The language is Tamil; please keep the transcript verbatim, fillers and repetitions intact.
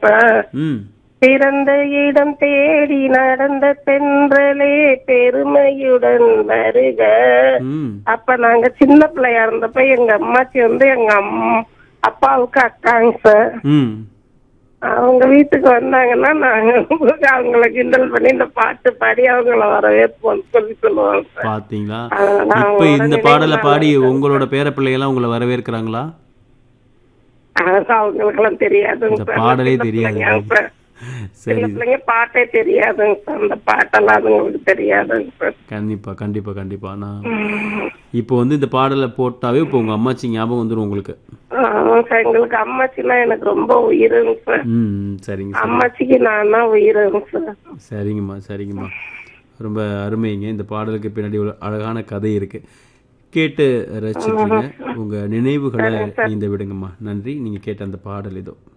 சார். ம் பிறந்த இடம் தேடி நடந்த தென்றலே பெருமையுடன் வருக. ம் அப்ப நாங்க சின்ன பிள்ளையா இருந்தப்ப எங்க அம்மாச்சி வந்து எங்க அம்மா அப்பாவுக்கு அக்காங்க சார். ம் அவங்க வீட்டுக்கு வந்தாங்கன்னா நாங்க அவங்கள கிண்டல் பண்ணி இந்த பாட்டு பாடி அவங்கள வரவேற்போம் சொல்லி சொல்லுவாங்க சார். பாத்தீங்களா? அதனால இப்ப அவங்களோட இந்த பாடலை நினைவுலாம் பாடி இருக்கு உங்களோட சார். பேர பிள்ளைகள்லாம் உங்களை வரவேற்கிறாங்களா? அது அவங்களுக்கு எல்லாம் தெரியாதுங்க இந்த சார். பாடலே சின்ன தெரியாது. பிள்ளைங்க சார். சின்ன சரி, பிள்ளைங்க பாட்டே தெரியாதுங்க சார். அந்த பாட்டெல்லாம் அதுங்களுக்கு தெரியாதுங்க சார். கண்டிப்பா கண்டிப்பா கண்டிப்பா. நான் இப்போ வந்து இந்த பாடலை போட்டாவே இப்போ உங்க அம்மாச்சி ஞாபகம் வந்துடும் உங்களுக்கு. ஆமா சார். எங்களுக்கு அம்மாச்சின்னா எனக்கு ரொம்ப உயிருங்க சார். ம் ம், சரிங்க சரி அம்மாச்சிக்கு நான் தான் உயிருங்க சார். சரிங்கம்மா சரிங்கம்மா. ரொம்ப அருமைங்க. இந்த பாடலுக்கு பின்னாடி ஒரு அழகான கதை இருக்கு. கேட்டு ரசிச்சுட்டுருங்க. உங்க நினைவுகளை சரிங்க சார். நீந்த விடுங்கம்மா. நன்றி. நீங்க கேட்ட அந்த பாடல் இதோ.